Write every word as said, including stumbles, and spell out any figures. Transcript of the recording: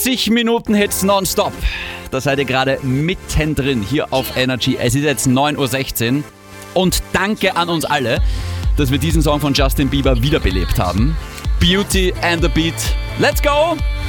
achtzig Minuten Hits nonstop. Da seid ihr gerade mittendrin hier auf Energy. Es ist jetzt neun Uhr sechzehn und danke an uns alle, dass wir diesen Song von Justin Bieber wiederbelebt haben. Beauty and the Beat. Let's go!